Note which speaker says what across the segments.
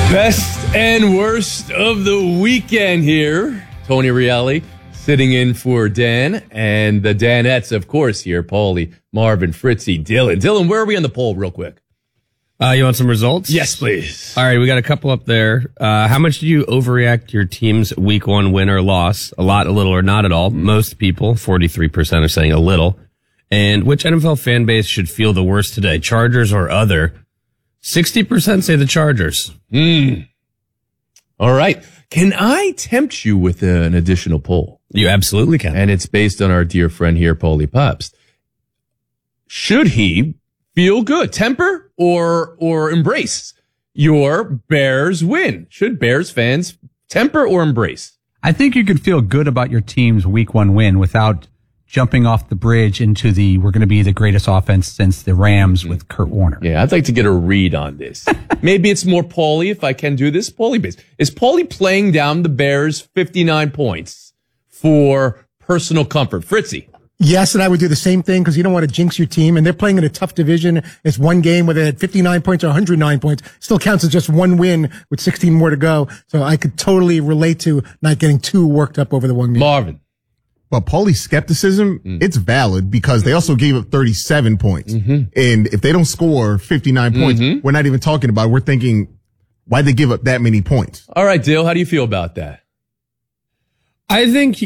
Speaker 1: Best and worst of the weekend here. Tony Reali sitting in for Dan, and the Danettes, of course, here. Paulie, Marvin, Fritzy, Dylan. Dylan, where are we on the poll real quick?
Speaker 2: You want some results?
Speaker 1: Yes, please.
Speaker 2: All right, we got a couple up there. How much did you overreact to your team's week one win or loss? A lot, a little, or not at all? Most people, 43%, are saying a little. And which NFL fan base should feel the worst today? Chargers or other? 60% say the Chargers.
Speaker 1: All right. Can I tempt you with an additional poll?
Speaker 2: You absolutely can.
Speaker 1: And it's based on our dear friend here, Paulie Popst. Should he feel good, temper or embrace your Bears win? Should Bears fans temper or embrace?
Speaker 3: I think you can feel good about your team's week one win without jumping off the bridge into we're going to be the greatest offense since the Rams with Kurt Warner.
Speaker 1: Yeah, I'd like to get a read on this. Maybe it's more Paulie if I can do this. Paulie base. Is Paulie playing down the Bears 59 points for personal comfort? Fritzy.
Speaker 4: Yes, and I would do the same thing because you don't want to jinx your team. And they're playing in a tough division. It's one game where they had 59 points or 109 points. Still counts as just one win with 16 more to go. So I could totally relate to not getting too worked up over the one game.
Speaker 1: Marvin.
Speaker 5: But Paulie's skepticism, it's valid because they also gave up 37 points. And if they don't score 59 points, we're not even talking about it. We're thinking, why'd they give up that many points?
Speaker 1: All right, Dale, how do you feel about that?
Speaker 2: I think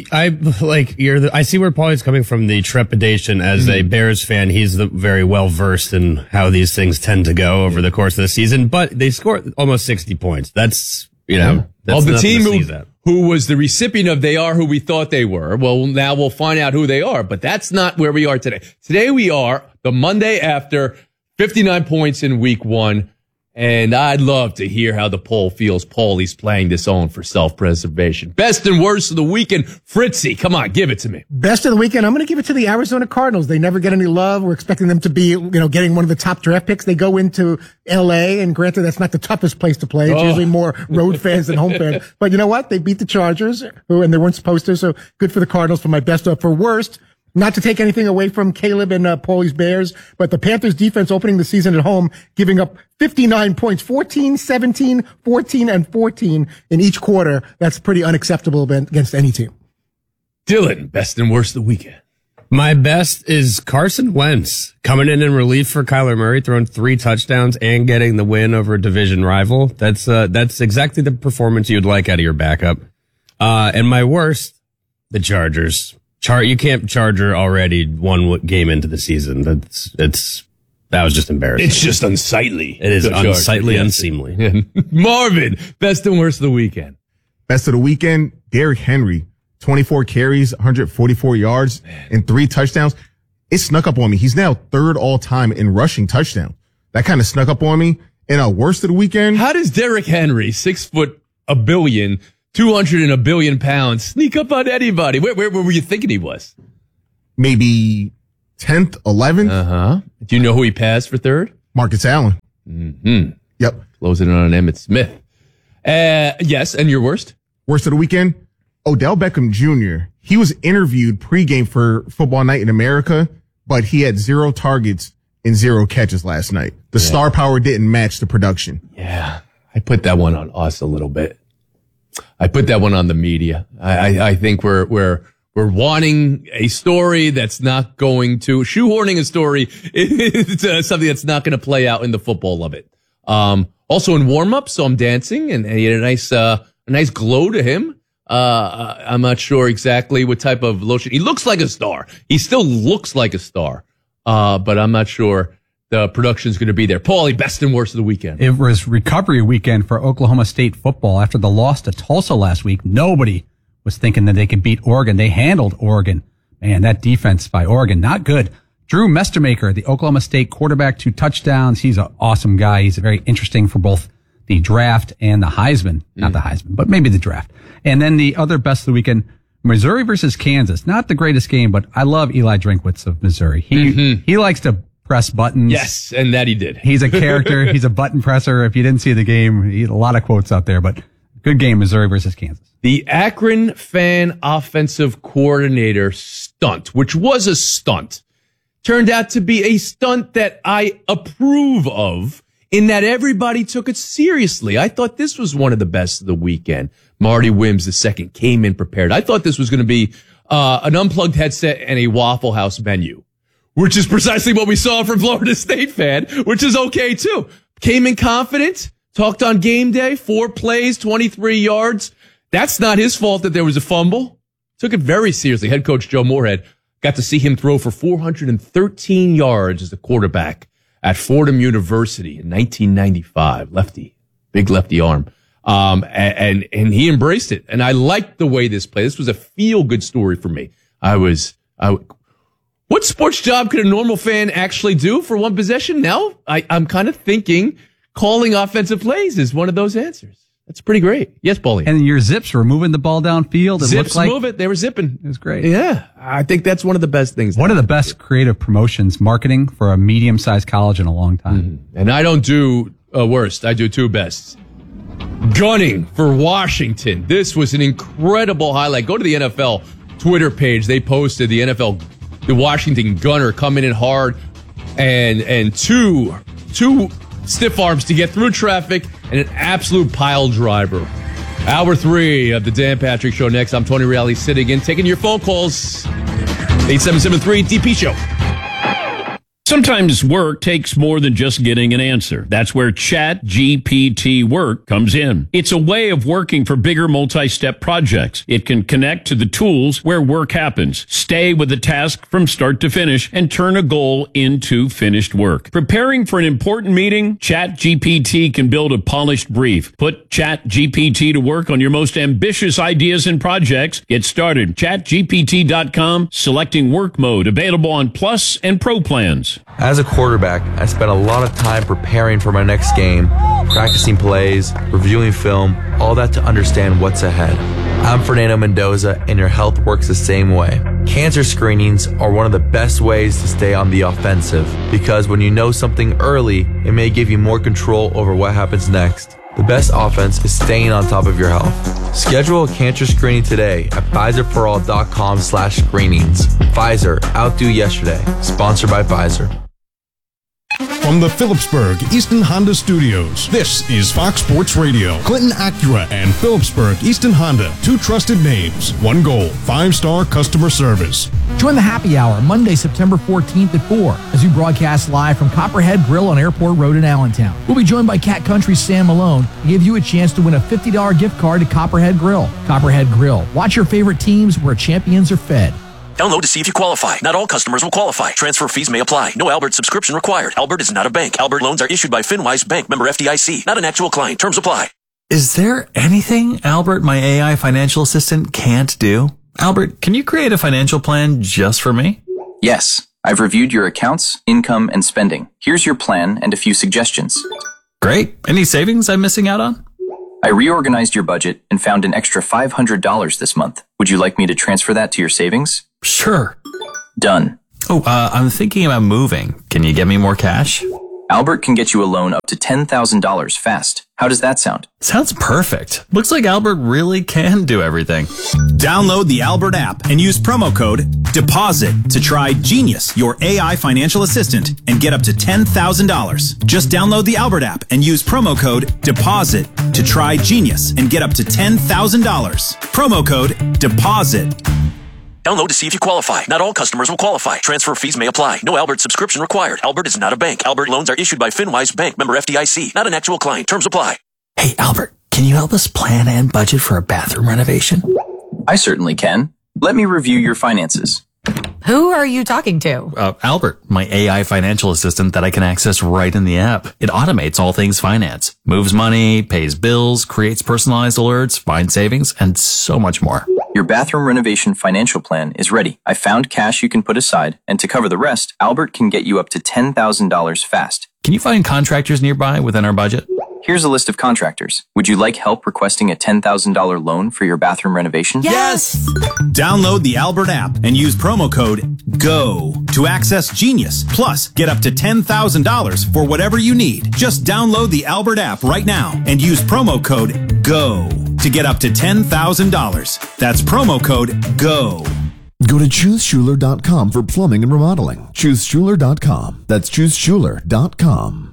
Speaker 2: I see where Paulie's coming from, the trepidation as a Bears fan. He's very well versed in how these things tend to go over the course of the season, but they scored almost 60 points. That's
Speaker 1: the team who was the recipient of they are who we thought they were. Well, now we'll find out who they are, but that's not where we are today. Today we are the Monday after 59 points in week one. And I'd love to hear how the poll feels Paulie's playing this on for self-preservation. Best and worst of the weekend. Fritzy, come on, give it to me.
Speaker 4: Best of the weekend. I'm going to give it to the Arizona Cardinals. They never get any love. We're expecting them to be, getting one of the top draft picks. They go into LA, and granted, that's not the toughest place to play. It's usually more road fans than home fans. But you know what? They beat the Chargers, and they weren't supposed to. So good for the Cardinals for my best of. For worst, not to take anything away from Caleb and Paulie's Bears, but the Panthers defense opening the season at home, giving up 59 points, 14, 17, 14, and 14 in each quarter. That's pretty unacceptable against any team.
Speaker 1: Dylan, best and worst of the weekend.
Speaker 2: My best is Carson Wentz coming in relief for Kyler Murray, throwing 3 touchdowns and getting the win over a division rival. That's exactly the performance you'd like out of your backup. And my worst, the Chargers. You can't Charger already one game into the season. That was just embarrassing.
Speaker 1: It's just unsightly.
Speaker 2: It is unsightly, unseemly.
Speaker 1: Marvin, best and worst of the weekend.
Speaker 5: Best of the weekend, Derrick Henry, 24 carries, 144 yards, and 3 touchdowns. It snuck up on me. He's now third all time in rushing touchdowns. That kind of snuck up on me. And worst of the weekend.
Speaker 1: How does Derrick Henry, 6 foot, a billion, 200 and a billion pounds, sneak up on anybody? Where were you thinking he was?
Speaker 5: Maybe 10th, 11th.
Speaker 1: Do you know who he passed for third?
Speaker 5: Marcus Allen. Yep.
Speaker 1: Closing in on Emmitt Smith. Yes, and your worst?
Speaker 5: Worst of the weekend, Odell Beckham Jr. He was interviewed pregame for Football Night in America, but he had 0 targets and 0 catches last night. The star power didn't match the production.
Speaker 1: Yeah, I put that one on us a little bit. I put that one on the media. I think we're wanting a story that's not going to shoehorning a story into something that's not going to play out in the football of it. Also in warm up, so I'm dancing and he had a nice glow to him. I'm not sure exactly what type of lotion. He looks like a star. He still looks like a star. But I'm not sure the production's going to be there. Paulie, best and worst of the weekend.
Speaker 3: It was recovery weekend for Oklahoma State football after the loss to Tulsa last week. Nobody was thinking that they could beat Oregon. They handled Oregon. Man, that defense by Oregon, not good. Drew Mestermaker, the Oklahoma State quarterback, 2 touchdowns. He's an awesome guy. He's very interesting for both the draft and the Heisman. Not the Heisman, but maybe the draft. And then the other best of the weekend, Missouri versus Kansas. Not the greatest game, but I love Eli Drinkwitz of Missouri. He likes to press buttons.
Speaker 1: Yes, and that he did.
Speaker 3: He's a character. He's a button presser. If you didn't see the game, he had a lot of quotes out there, but good game, Missouri versus Kansas.
Speaker 1: The Akron fan offensive coordinator stunt, which was a stunt, turned out to be a stunt that I approve of in that everybody took it seriously. I thought this was one of the best of the weekend. Marty Wims II came in prepared. I thought this was going to be an unplugged headset and a Waffle House menu, which is precisely what we saw from Florida State fan, which is okay too. Came in confident, talked on game day, 4 plays, 23 yards. That's not his fault that there was a fumble. Took it very seriously. Head coach Joe Moorhead got to see him throw for 413 yards as a quarterback at Fordham University in 1995. Lefty, big lefty arm. And he embraced it. And I liked the way this played. This was a feel-good story for me. What sports job could a normal fan actually do for one possession? Now, I'm kind of thinking calling offensive plays is one of those answers. That's pretty great. Yes, Paulie.
Speaker 3: And your Zips were moving the ball downfield.
Speaker 1: Zips move it. They were zipping.
Speaker 3: It was great.
Speaker 1: Yeah. I think that's one of the best things.
Speaker 3: One of the best creative promotions, marketing for a medium-sized college in a long time.
Speaker 1: Mm-hmm. And I don't do worst. I do 2 bests. Gunning for Washington. This was an incredible highlight. Go to the NFL Twitter page. They posted the Washington gunner coming in hard and two stiff arms to get through traffic and an absolute pile driver. Hour 3 of the Dan Patrick Show next. I'm Tony Reale sitting in, taking your phone calls. 8773 DP Show.
Speaker 6: Sometimes work takes more than just getting an answer. That's where ChatGPT Work comes in. It's a way of working for bigger multi-step projects. It can connect to the tools where work happens, stay with the task from start to finish, and turn a goal into finished work. Preparing for an important meeting? ChatGPT can build a polished brief. Put ChatGPT to work on your most ambitious ideas and projects. Get started. ChatGPT.com, selecting work mode, available on Plus and Pro plans.
Speaker 7: As a quarterback, I spent a lot of time preparing for my next game, practicing plays, reviewing film, all that to understand what's ahead. I'm Fernando Mendoza, and your health works the same way. Cancer screenings are one of the best ways to stay on the offensive, because when you know something early, it may give you more control over what happens next. The best offense is staying on top of your health. Schedule a cancer screening today at PfizerForAll.com/screenings. Pfizer, outdo yesterday. Sponsored by Pfizer.
Speaker 8: From the Phillipsburg Easton Honda Studios, this is Fox Sports Radio. Clinton Acura and Phillipsburg Easton Honda, 2 trusted names, 1 goal, 5-star customer service.
Speaker 9: Join the happy hour Monday, September 14th at 4 as we broadcast live from Copperhead Grill on Airport Road in Allentown. We'll be joined by Cat Country's Sam Malone to give you a chance to win a $50 gift card to Copperhead Grill. Copperhead Grill. Watch your favorite teams where champions are fed.
Speaker 10: Download to see if you qualify. Not all customers will qualify. Transfer fees may apply. No Albert subscription required. Albert is not a bank. Albert loans are issued by FinWise Bank, member FDIC. Not an actual client. Terms apply.
Speaker 11: Is there anything Albert, my AI financial assistant, can't do? Albert, can you create a financial plan just for me?
Speaker 12: Yes. I've reviewed your accounts, income, and spending. Here's your plan and a few suggestions.
Speaker 11: Great. Any savings I'm missing out on?
Speaker 12: I reorganized your budget and found an extra $500 this month. Would you like me to transfer that to your savings?
Speaker 11: Sure.
Speaker 12: Done.
Speaker 11: Oh, I'm thinking about moving. Can you get me more cash?
Speaker 12: Albert can get you a loan up to $10,000 fast. How does that sound?
Speaker 11: Sounds perfect. Looks like Albert really can do everything.
Speaker 13: Download the Albert app and use promo code DEPOSIT to try Genius, your AI financial assistant, and get up to $10,000. Just download the Albert app and use promo code DEPOSIT to try Genius and get up to $10,000. Promo code DEPOSIT.
Speaker 10: Download to see if you qualify. Not all customers will qualify. Transfer fees may apply. No Albert subscription required. Albert is not a bank. Albert loans are issued by FinWise Bank, member FDIC. Not an actual client. Terms apply.
Speaker 11: Hey, Albert, can you help us plan and budget for a bathroom renovation?
Speaker 12: I certainly can. Let me review your finances.
Speaker 14: Who are you talking to?
Speaker 11: Albert, my AI financial assistant that I can access right in the app. It automates all things finance, moves money, pays bills, creates personalized alerts, finds savings, and so much more.
Speaker 12: Your bathroom renovation financial plan is ready. I found cash you can put aside, and to cover the rest, Albert can get you up to $10,000 fast.
Speaker 11: Can you find contractors nearby within our budget?
Speaker 12: Here's a list of contractors. Would you like help requesting a $10,000 loan for your bathroom renovation?
Speaker 13: Yes! Download the Albert app and use promo code GO to access Genius. Plus, get up to $10,000 for whatever you need. Just download the Albert app right now and use promo code GO to get up to $10,000. That's promo code GO.
Speaker 15: Go to ChooseSchuler.com for plumbing and remodeling. ChooseSchuler.com. That's ChooseSchuler.com.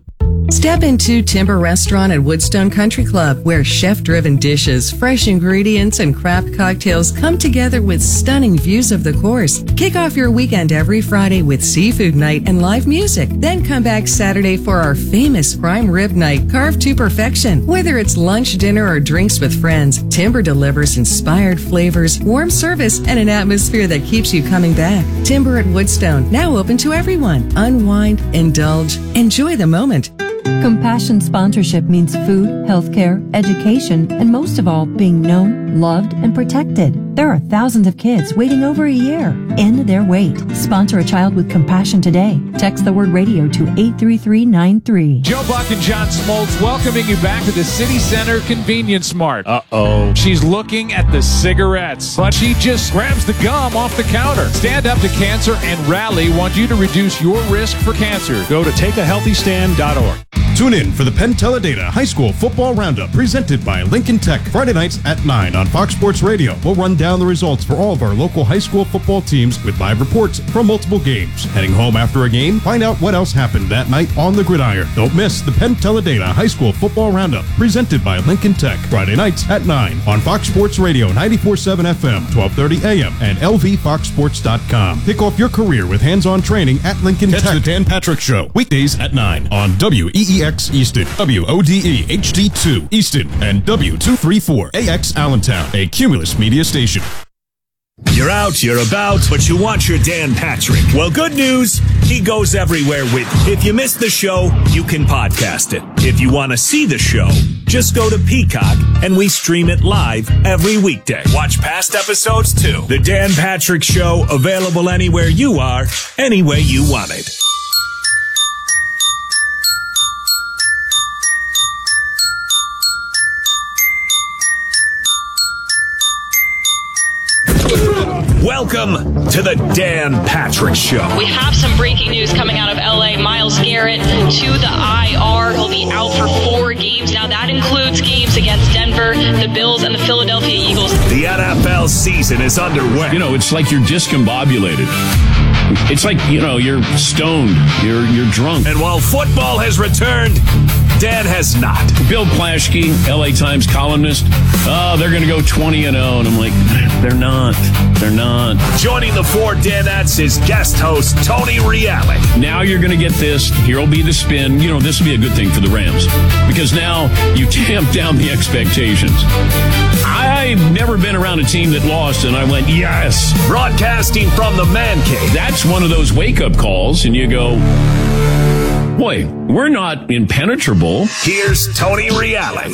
Speaker 15: Step into Timber Restaurant at Woodstone Country Club, where chef-driven dishes, fresh ingredients, and craft cocktails come together with stunning views of the course. Kick off your weekend every Friday with seafood night and live music. Then come back Saturday for our famous prime rib night, carved to perfection. Whether it's lunch, dinner, or drinks with friends, Timber delivers inspired flavors, warm service, and an atmosphere that keeps you coming back. Timber at Woodstone, now open to everyone. Unwind, indulge, enjoy the moment.
Speaker 16: Compassion sponsorship means food, healthcare, education, and most of all, being known, loved, and protected. There are thousands of kids waiting over a year. End their wait. Sponsor a child with compassion today. Text the word radio to 83393.
Speaker 17: Joe Buck and John Smoltz welcoming you back to the City Center Convenience Mart.
Speaker 6: Uh-oh.
Speaker 17: She's looking at the cigarettes, but she just grabs the gum off the counter. Stand Up to Cancer and Rally want you to reduce your risk for cancer. Go to takeahealthystand.org.
Speaker 8: Tune in for the Penn Teledata High School Football Roundup presented by Lincoln Tech Friday nights at 9 on Fox Sports Radio. We'll run down the results for all of our local high school football teams with live reports from multiple games. Heading home after a game, find out what else happened that night on the gridiron. Don't miss the Penn Teledata High School Football Roundup presented by Lincoln Tech Friday nights at 9 on Fox Sports Radio 94.7 FM, 1230 AM, and lvfoxsports.com. Kick off your career with hands-on training at Lincoln Tech. Catch the Dan Patrick Show weekdays at 9 on WEEX Easton, WODE HD2 Easton, and W234AX Allentown, a Cumulus media station.
Speaker 18: You're out, you're about, but you want your Dan Patrick. Well, good news, he goes everywhere with you. If you missed the show, you can podcast it. If you want to see the show, just go to Peacock, and we stream it live every weekday. Watch past episodes, too. The Dan Patrick Show, available anywhere you are, any way you want it. Welcome to the Dan Patrick Show.
Speaker 19: We have some breaking news coming out of LA. Myles Garrett to the IR. He'll be out for 4 games. Now that includes games against Denver, the Bills, and the Philadelphia Eagles.
Speaker 18: The NFL season is underway.
Speaker 6: You know, it's like you're discombobulated. It's like, you know, you're stoned. You're drunk.
Speaker 18: And while football has returned, Dan has not.
Speaker 6: Bill Plaschke, LA Times columnist, they're going to go 20-0. And I'm like, they're not. They're not.
Speaker 18: Joining the 4 Danettes is guest host Tony Reale.
Speaker 6: Now you're going to get this. Here'll be the spin. You know, this will be a good thing for the Rams because now you tamp down the expectations. I've never been around a team that lost, and I went, yes.
Speaker 18: Broadcasting from the Man Cave.
Speaker 6: That's one of those wake-up calls, and you go, boy, we're not impenetrable.
Speaker 18: Here's Tony Reale.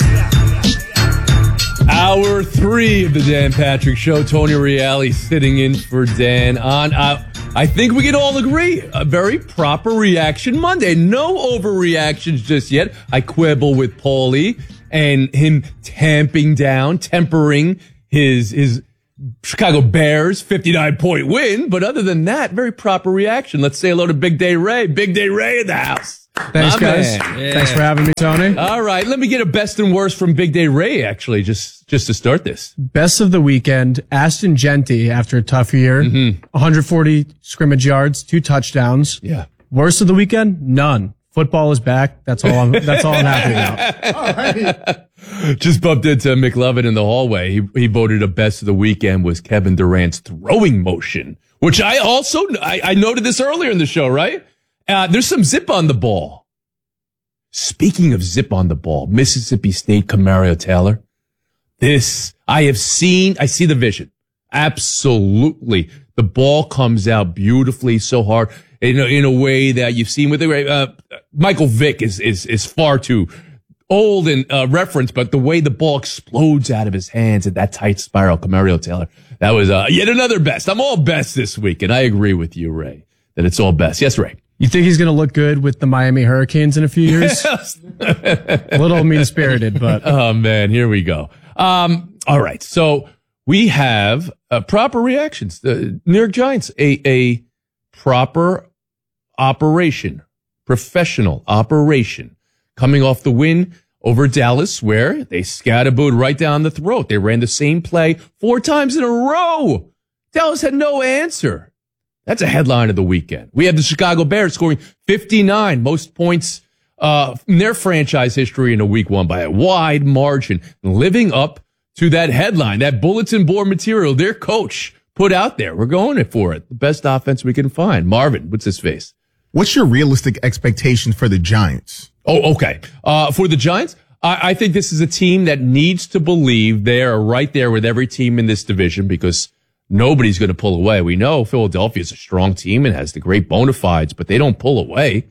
Speaker 1: Hour 3 of the Dan Patrick Show. Tony Reale sitting in for Dan on, I think we can all agree, a very proper reaction Monday. No overreactions just yet. I quibble with Paulie and him tempering his Chicago Bears 59-point win. But other than that, very proper reaction. Let's say hello to Big Day Ray. Big Day Ray in the house.
Speaker 20: Thanks, guys.
Speaker 1: Yeah.
Speaker 20: Thanks for having me, Tony.
Speaker 1: All right, let me get a best and worst from Big Day Ray, actually, just to start this.
Speaker 20: Best of the weekend, Ashton Jeanty, after a tough year, 140 scrimmage yards, 2 touchdowns.
Speaker 1: Yeah.
Speaker 20: Worst of the weekend, none. Football is back. That's all I'm happy about.
Speaker 1: Just bumped into McLovin in the hallway. He voted a best of the weekend was Kevin Durant's throwing motion, which I noted this earlier in the show, right? There's some zip on the ball. Speaking of zip on the ball, Mississippi State, Camario Taylor. I see the vision. Absolutely. The ball comes out beautifully, so hard, in a way that you've seen with Michael Vick is far too old in reference, but the way the ball explodes out of his hands at that tight spiral, Camario Taylor, that was yet another best. I'm all best this week, and I agree with you, Ray, that it's all best. Yes, Ray.
Speaker 20: You think he's going to look good with the Miami Hurricanes in a few years? A little mean-spirited, but...
Speaker 1: Oh, man, here we go. All right, so we have proper reactions. The New York Giants, a proper operation, professional operation, coming off the win over Dallas, where they scatterbooed right down the throat. They ran the same play 4 times in a row. Dallas had no answer. That's a headline of the weekend. We have the Chicago Bears scoring 59, most points in their franchise history in a week one by a wide margin, living up to that headline, that bulletin board material their coach put out there. We're going for it. The best offense we can find. Marvin, what's his face?
Speaker 5: What's your realistic expectation for the Giants?
Speaker 1: Oh, okay. For the Giants, I think this is a team that needs to believe they are right there with every team in this division because nobody's going to pull away. We know Philadelphia is a strong team and has the great bona fides, but they don't pull away.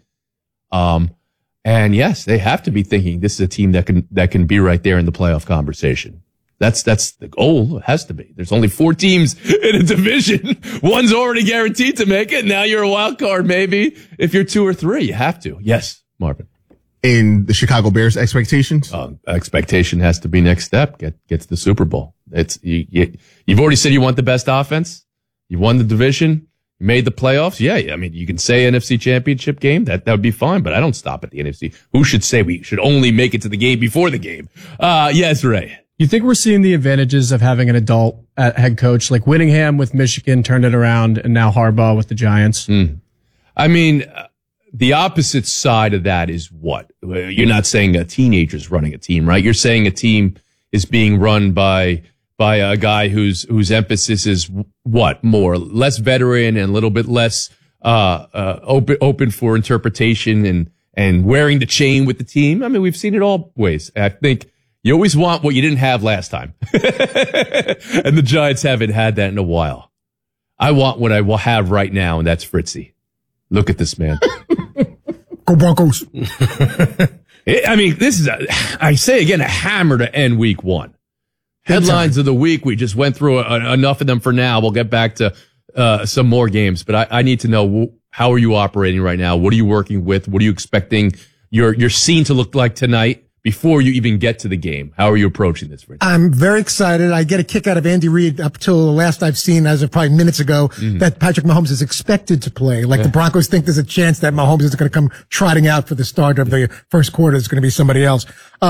Speaker 1: And yes, they have to be thinking this is a team that can be right there in the playoff conversation. That's the goal. It has to be. There's only 4 teams in a division. One's already guaranteed to make it. Now you're a wild card, maybe. If you're 2 or 3, you have to. Yes, Marvin.
Speaker 5: In the Chicago Bears expectations?
Speaker 1: Expectation has to be next step. Get to the Super Bowl. You've already said you want the best offense. You won the division. You made the playoffs. Yeah. I mean, you can say NFC championship game. That would be fine, but I don't stop at the NFC. Who should say we should only make it to the game before the game? Yes, Ray.
Speaker 20: You think we're seeing the advantages of having an adult head coach like Whittingham with Michigan turned it around and now Harbaugh with the Giants?
Speaker 1: I mean, the opposite side of that is what? You're not saying a teenager's running a team, right? You're saying a team is being run by a guy whose emphasis is what? Less veteran and a little bit less open for interpretation and wearing the chain with the team. I mean, we've seen it all ways. I think you always want what you didn't have last time. And the Giants haven't had that in a while. I want what I will have right now, and that's Fritzy. Look at this man.
Speaker 4: Go Broncos.
Speaker 1: I mean, this is, I say again, a hammer to end week one. Headlines of the week. We just went through enough of them for now. We'll get back to some more games, but I need to know, how are you operating right now? What are you working with? What are you expecting your scene to look like tonight before you even get to the game? How are you approaching this, Rich?
Speaker 4: I'm very excited. I get a kick out of Andy Reid up till the last I've seen, as of probably minutes ago, that Patrick Mahomes is expected to play. Like the Broncos think there's a chance that Mahomes is going to come trotting out for the start of the first quarter. It's going to be somebody else.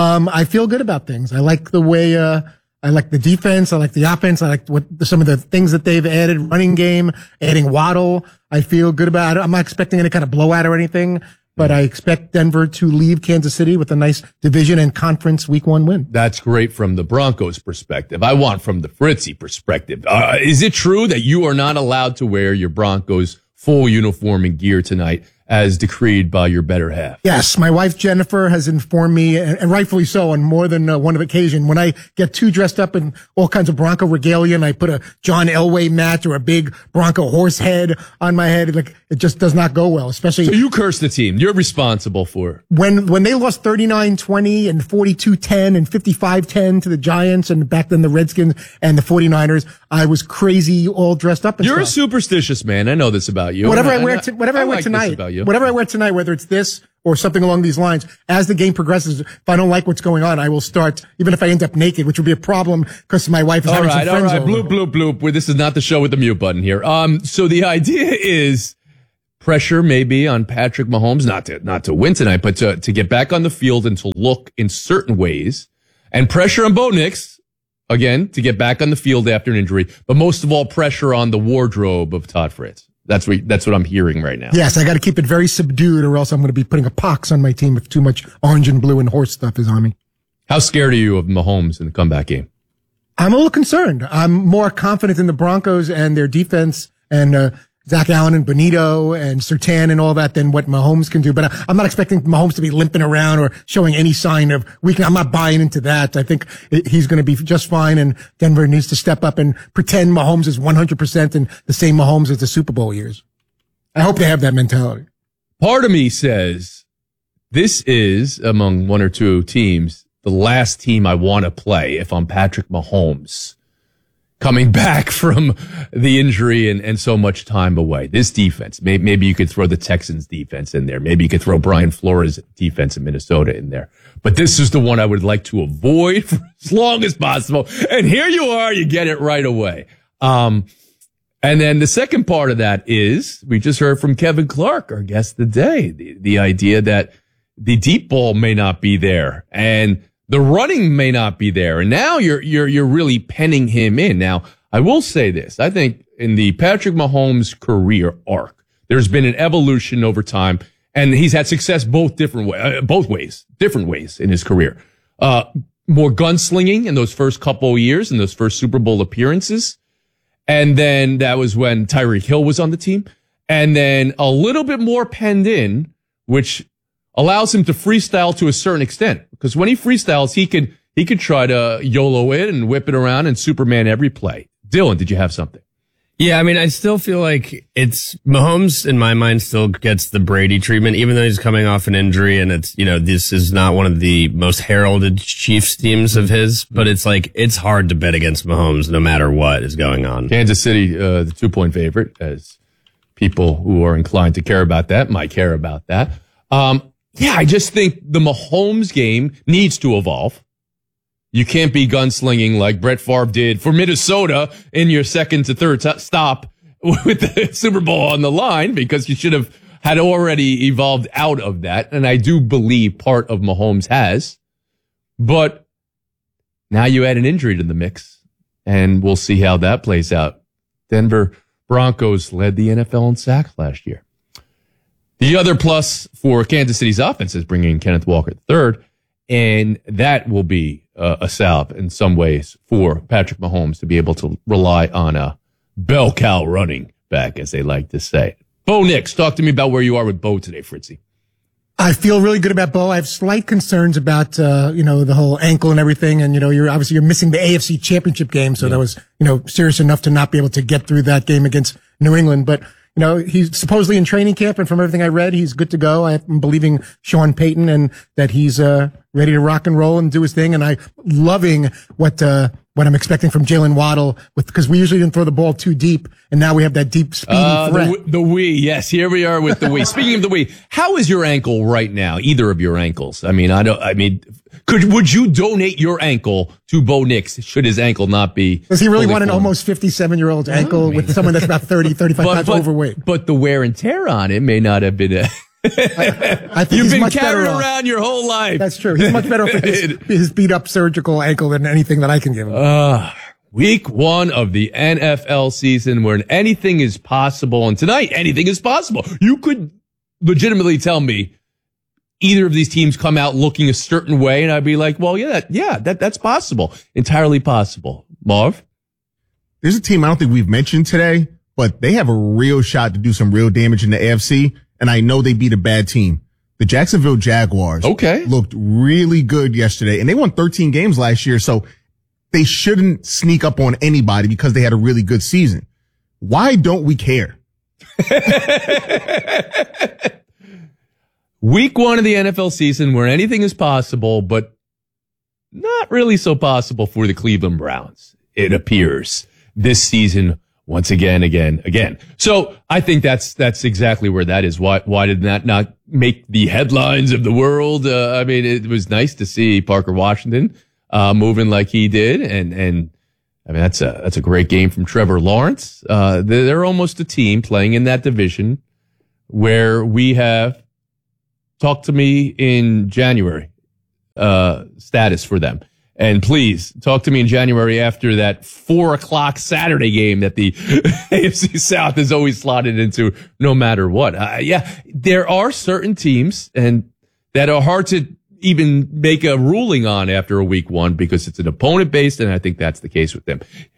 Speaker 4: I feel good about things. I like the way, I like the defense. I like the offense. I like some of the things that they've added, running game, adding Waddle. I feel good about it. I'm not expecting any kind of blowout or anything. But I expect Denver to leave Kansas City with a nice division and conference week one win.
Speaker 1: That's great from the Broncos perspective. I want from the Fritzy perspective. Is it true that you are not allowed to wear your Broncos full uniform and gear tonight as decreed by your better half?
Speaker 4: Yes. My wife, Jennifer, has informed me, and rightfully so, on more than one occasion. When I get too dressed up in all kinds of Bronco regalia and I put a John Elway match or a big Bronco horse head on my head, like, it just does not go well, especially.
Speaker 1: So you curse the team. You're responsible for it.
Speaker 4: When they lost 39-20 and 42-10 and 55-10 to the Giants and back then the Redskins and the 49ers, I was crazy all dressed up and
Speaker 1: You're
Speaker 4: stuff.
Speaker 1: a superstitious man. I know this about you.
Speaker 4: Whatever I wear tonight, whatever I wear tonight, whether it's this or something along these lines, as the game progresses, if I don't like what's going on, I will start, even if I end up naked, which would be a problem because my wife is having some friends over.
Speaker 1: Bloop, bloop, bloop. Well, this is not the show with the mute button here. So the idea is pressure maybe on Patrick Mahomes, not to win tonight, but to get back on the field and to look in certain ways, and pressure on Bo Nix, again, to get back on the field after an injury, but most of all, pressure on the wardrobe of Todd Fritz. That's what I'm hearing right now.
Speaker 4: Yes, I got to keep it very subdued, or else I'm going to be putting a pox on my team if too much orange and blue and horse stuff is on me.
Speaker 1: How scared are you of Mahomes in the comeback game?
Speaker 4: I'm a little concerned. I'm more confident in the Broncos and their defense and Zach Allen and Benito and Surtain and all that than what Mahomes can do. But I'm not expecting Mahomes to be limping around or showing any sign of weakness. I'm not buying into that. I think he's going to be just fine, and Denver needs to step up and pretend Mahomes is 100% and the same Mahomes as the Super Bowl years. I hope they have that mentality.
Speaker 1: Part of me says this is, among one or two teams, the last team I want to play if I'm Patrick Mahomes, coming back from the injury and so much time away. This defense, maybe you could throw the Texans defense in there. Maybe you could throw Brian Flores defense in Minnesota in there. But this is the one I would like to avoid for as long as possible. And here you are, you get it right away. And then the second part of that is, we just heard from Kevin Clark, our guest of the day, the idea that the deep ball may not be there and the running may not be there. And now you're really penning him in. Now, I will say this. I think in the Patrick Mahomes career arc, there's been an evolution over time. And he's had success both ways in his career. More gunslinging in those first couple of years, in those first Super Bowl appearances. And then that was when Tyreek Hill was on the team. And then a little bit more penned in, which allows him to freestyle to a certain extent. Because when he freestyles, he could try to YOLO it and whip it around and Superman every play. Dylan, did you have something?
Speaker 2: Yeah, I mean, I still feel like it's Mahomes in my mind still gets the Brady treatment, even though he's coming off an injury and it's, this is not one of the most heralded Chiefs teams of his, but it's like, it's hard to bet against Mahomes no matter what is going on.
Speaker 1: Kansas City, the 2-point favorite, as people who are inclined to care about that might care about that. I just think the Mahomes game needs to evolve. You can't be gunslinging like Brett Favre did for Minnesota in your second to third stop with the Super Bowl on the line, because you should have had already evolved out of that. And I do believe part of Mahomes has. But now you add an injury to the mix, and we'll see how that plays out. Denver Broncos led the NFL in sacks last year. The other plus for Kansas City's offense is bringing in Kenneth Walker III, and that will be a salve in some ways for Patrick Mahomes to be able to rely on a bell cow running back, as they like to say. Bo Nix, talk to me about where you are with Bo today, Fritzy.
Speaker 4: I feel really good about Bo. I have slight concerns about, the whole ankle and everything. And, you're missing the AFC Championship game. So that was, serious enough to not be able to get through that game against New England. But, he's supposedly in training camp, and from everything I read, he's good to go. I'm believing Sean Payton and that he's, ready to rock and roll and do his thing. And I'm loving what I'm expecting from Jalen Waddle because we usually didn't throw the ball too deep. And now we have that deep speeding threat.
Speaker 1: The Wii. Yes. Here we are with the Wii. Speaking of the Wii, how is your ankle right now? Either of your ankles? Would you donate your ankle to Bo Nix should his ankle not be?
Speaker 4: Does he really want an almost 57-year-old ankle with someone that's about 30, 35 pounds overweight?
Speaker 1: But the wear and tear on it may not have been
Speaker 4: I think
Speaker 1: you've been carrying around your whole life.
Speaker 4: That's true. He's much better for his beat up surgical ankle than anything that I can give him.
Speaker 1: Week 1 of the NFL season, where anything is possible. And tonight, anything is possible. You could legitimately tell me either of these teams come out looking a certain way, and I'd be like, well, that's possible. Entirely possible. Marv?
Speaker 5: There's a team I don't think we've mentioned today, but they have a real shot to do some real damage in the AFC. And I know they beat a bad team. The Jacksonville Jaguars looked really good yesterday, and they won 13 games last year, so they shouldn't sneak up on anybody because they had a really good season. Why don't we care?
Speaker 1: Week 1 of the NFL season, where anything is possible, but not really so possible for the Cleveland Browns, it appears, this season. Once again. So I think that's exactly where that is. Why did that not make the headlines of the world? It was nice to see Parker Washington, moving like he did. And that's a great game from Trevor Lawrence. They're almost a team playing in that division where we have talked to me in January, status for them. And please talk to me in January after that 4:00 Saturday game that the AFC South is always slotted into no matter what. There are certain teams and that are hard to even make a ruling on after a week 1 because it's an opponent based. And I think that's the case with them.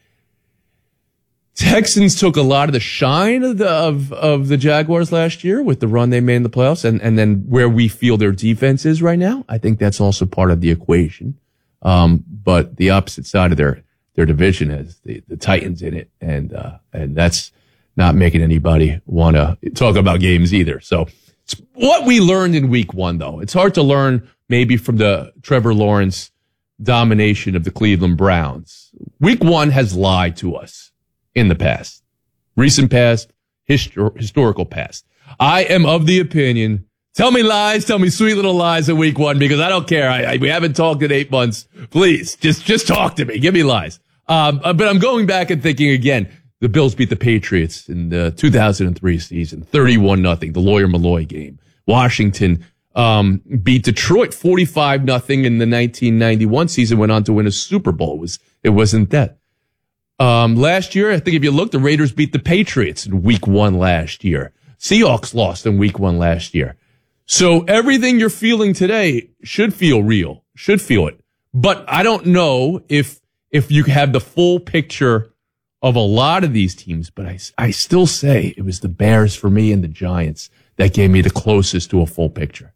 Speaker 1: Texans took a lot of the shine of the Jaguars last year with the run they made in the playoffs. And then where we feel their defense is right now, I think that's also part of the equation. But the opposite side of their division has the Titans in it, and that's not making anybody want to talk about games either. So it's what we learned in week 1, though. It's hard to learn maybe from the Trevor Lawrence domination of the Cleveland Browns. Week 1 has lied to us in the past, recent past, historical past. I am of the opinion. Tell me lies, tell me sweet little lies in week 1 because I don't care. We haven't talked in 8 months. Please, just talk to me. Give me lies. But I'm going back and thinking again, the Bills beat the Patriots in the 2003 season, 31-0, the Lawyer Malloy game. Washington, beat Detroit 45-0 in the 1991 season, went on to win a Super Bowl. It wasn't that. Last year, I think if you look, the Raiders beat the Patriots in week 1 last year. Seahawks lost in week 1 last year. So everything you're feeling today should feel real, should feel it. But I don't know if you have the full picture of a lot of these teams, but I still say it was the Bears for me and the Giants that gave me the closest to a full picture.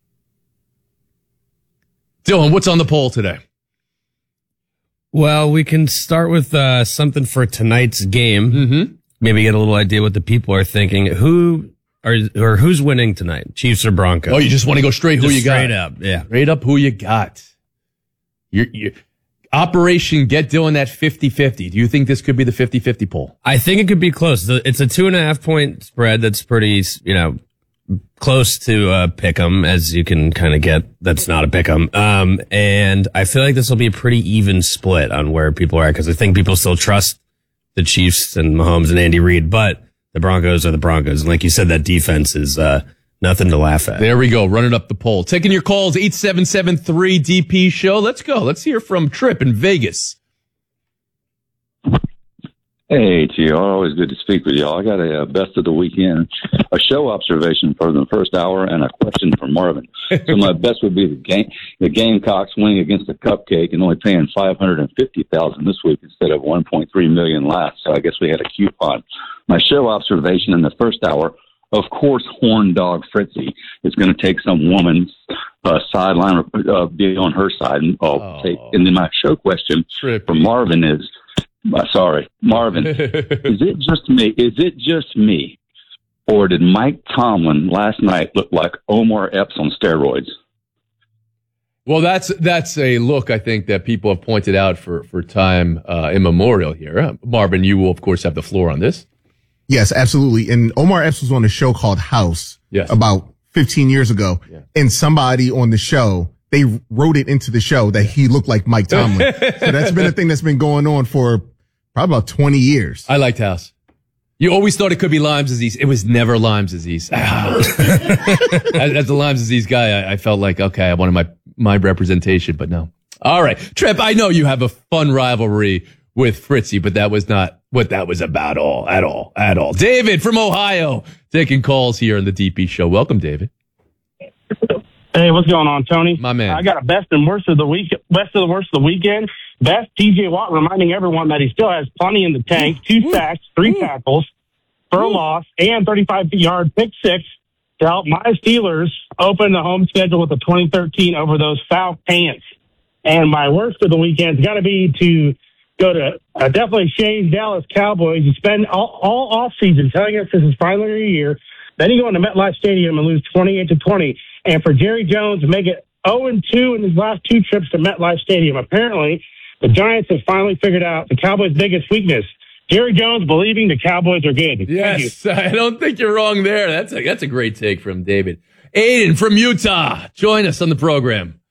Speaker 1: Dylan, what's on the poll today?
Speaker 2: Well, we can start with something for tonight's game.
Speaker 1: Mm-hmm.
Speaker 2: Maybe get a little idea what the people are thinking. Who's winning tonight? Chiefs or Broncos?
Speaker 1: Oh, you just want to go straight who you got?
Speaker 2: Straight up, yeah.
Speaker 1: Straight up who you got. Your Operation Get Dylan that 50-50. Do you think this could be the 50-50 poll?
Speaker 2: I think it could be close. It's a 2.5 point spread that's pretty, close to pick 'em, as you can kind of get. That's not a pick 'em. And I feel like this will be a pretty even split on where people are at, because I think people still trust the Chiefs and Mahomes and Andy Reid, but the Broncos are the Broncos. And like you said, that defense is nothing to laugh at.
Speaker 1: There we go, running up the poll. Taking your calls, 877-3DP show. Let's go. Let's hear from Trip in Vegas.
Speaker 21: Hey, Gio. Always good to speak with y'all. I got a best of the weekend, a show observation for the first hour, and a question for Marvin. So my best would be the Gamecocks winning against the Cupcake and only paying $550,000 this week instead of $1.3 million last. So I guess we had a coupon. My show observation in the first hour, of course, Horn Dog Fritzy is going to take some woman's sideline or be on her side, and And then my show question for Marvin is. Sorry, Marvin. Is it just me, or did Mike Tomlin last night look like Omar Epps on steroids?
Speaker 1: Well, that's a look I think that people have pointed out for time immemorial here. Marvin, you will of course have the floor on this.
Speaker 5: Yes, absolutely. And Omar Epps was on a show called House about 15 years ago, and somebody on the show, they wrote it into the show that he looked like Mike Tomlin. So that's been a thing that's been going on for probably about 20 years.
Speaker 1: I liked House. You always thought it could be Lyme's disease. It was never Lyme's disease. As a Lyme's disease guy, I felt like, okay, I wanted my representation, but no. All right. Trip, I know you have a fun rivalry with Fritzy, but that was not what that was about at all. David from Ohio taking calls here on the DP show. Welcome, David.
Speaker 22: Hey, what's going on, Tony?
Speaker 1: My man.
Speaker 22: I got a best and worst of the week. Best of the worst of the weekend. Best, TJ Watt reminding everyone that he still has plenty in the tank. 2 sacks, 3 tackles for a loss, and 35-yard pick six to help my Steelers open the home schedule with the 2013 over those foul pants. And my worst of the weekend's got to be to go to definitely Shane's Dallas Cowboys. You spend all offseason telling us this is finally your year. Then you go into MetLife Stadium and lose 28-20. And for Jerry Jones to make it 0-2 in his last 2 trips to MetLife Stadium. Apparently, the Giants have finally figured out the Cowboys' biggest weakness. Jerry Jones believing the Cowboys are good.
Speaker 1: Yes, I don't think you're wrong there. That's a great take from David. Aiden from Utah, join us on the program.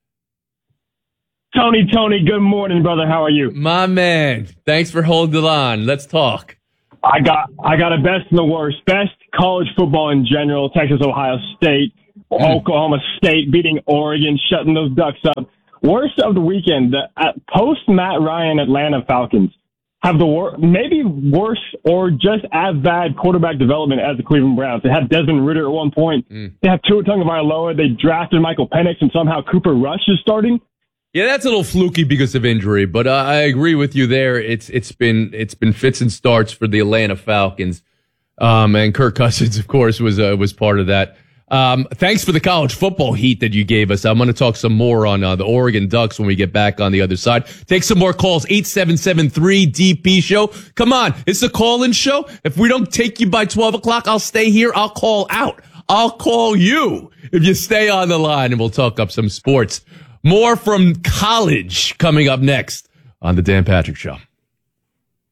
Speaker 23: Tony, good morning, brother. How are you?
Speaker 1: My man, thanks for holding the line. Let's talk.
Speaker 23: I got a best and the worst. Best, college football in general, Texas, Ohio State, Oklahoma State beating Oregon, shutting those Ducks up. Worst of the weekend, post Matt Ryan Atlanta Falcons have maybe worse or just as bad quarterback development as the Cleveland Browns. They had Desmond Ridder at one point. They have Tua Tagovailoa. They drafted Michael Penix, and somehow Cooper Rush is starting.
Speaker 1: Yeah, that's a little fluky because of injury, but I agree with you there. It's been fits and starts for the Atlanta Falcons, and Kirk Cousins, of course, was part of that. Thanks for the college football heat that you gave us. I'm going to talk some more on the Oregon Ducks when we get back on the other side. Take some more calls. 877-3DP show. Come on, it's a call-in show. If we don't take you by 12 o'clock, I'll stay here. I'll call out. I'll call you if you stay on the line, and we'll talk up some sports. More from college coming up next on the Dan Patrick Show.